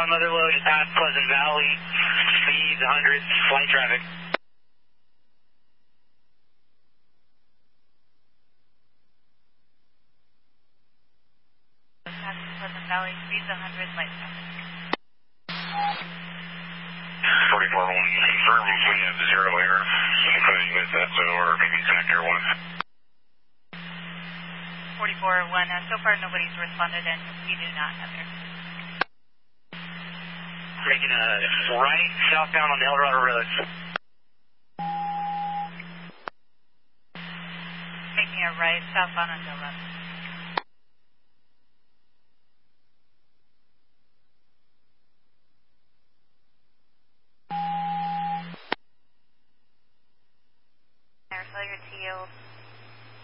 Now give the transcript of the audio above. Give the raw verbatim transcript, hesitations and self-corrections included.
southbound Mother Lode, just past Pleasant Valley, speed one hundred, light traffic. Past Pleasant Valley, speed one hundred, light traffic. forty-four one, confirm we have zero error, including with S O or maybe Connector one. forty-four one, uh, so far nobody's responded and we do not have error. Making a right southbound on the El Dorado Road. Making a right southbound on Del Rado.